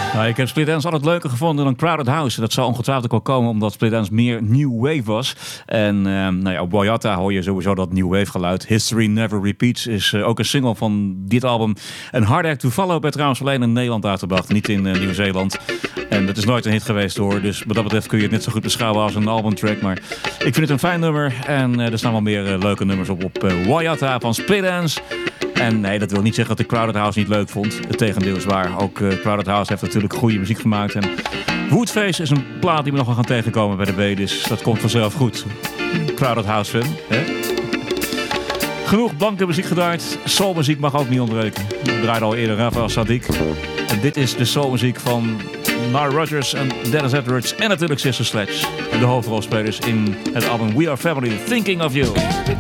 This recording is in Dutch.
Nou, ik heb Split Enz altijd leuker gevonden dan Crowded House. Dat zou ongetwijfeld ook wel komen omdat Split Enz meer new wave was. En op Boyata hoor je sowieso dat new wave geluid. History Never Repeats is ook een single van dit album. En Hard Act to Follow werd trouwens alleen in Nederland uitgebracht, niet in Nieuw-Zeeland. En dat is nooit een hit geweest hoor. Dus wat dat betreft kun je het net zo goed beschouwen als een albumtrack. Maar ik vind het een fijn nummer. En er staan wel meer leuke nummers op Boyata van Split Enz. En nee, dat wil niet zeggen dat ik Crowded House niet leuk vond. Het tegendeel is waar. Ook Crowded House heeft natuurlijk goede muziek gemaakt. En Woodface is een plaat die we nog wel gaan tegenkomen bij de B. Dus dat komt vanzelf goed. Crowded House fan. Hè? Genoeg blanke muziek gedraaid. Soulmuziek mag ook niet ontbreken. We draaiden al eerder Rafael Sadiq. En dit is de soulmuziek van Nile Rodgers en Dennis Edwards. En natuurlijk Sister Sledge. De hoofdrolspelers in het album We Are Family. Thinking of You.